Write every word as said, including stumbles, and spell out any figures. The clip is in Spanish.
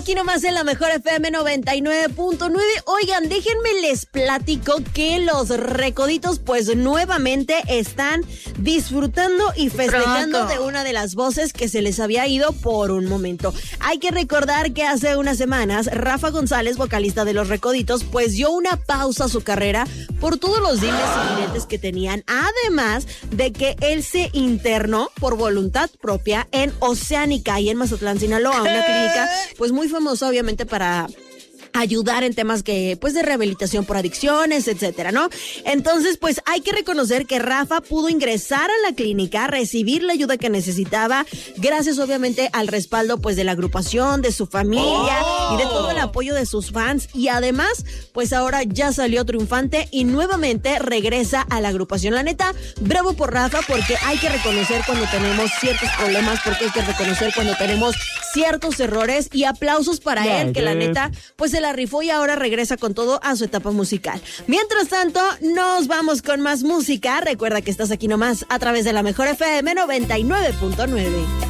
aquí nomás en la mejor F M noventa y nueve punto nueve. Oigan, déjenme les platico que los Recoditos pues nuevamente están disfrutando y festejando Pronto. de una de las voces que se les había ido por un momento. Hay que recordar que hace unas semanas Rafa González, vocalista de los Recoditos, pues dio una pausa a su carrera por todos los dimes y diretes que tenían, además de que él se internó por voluntad propia en Oceánica y en Mazatlán, Sinaloa, una clínica pues muy famosa obviamente para ayudar en temas que, pues, de rehabilitación por adicciones, etcétera, ¿no? Entonces, pues, hay que reconocer que Rafa pudo ingresar a la clínica, recibir la ayuda que necesitaba, gracias, obviamente, al respaldo, pues, de la agrupación, de su familia oh. y de todo el apoyo de sus fans. Y además, pues, ahora ya salió triunfante y nuevamente regresa a la agrupación. La neta, bravo por Rafa, porque hay que reconocer cuando tenemos ciertos problemas, porque hay que reconocer cuando tenemos ciertos errores, y aplausos para yeah, él, que yeah. la neta, pues, se la rifó y ahora regresa con todo a su etapa musical. Mientras tanto, nos vamos con más música. Recuerda que estás aquí nomás a través de la mejor F M noventa y nueve punto nueve.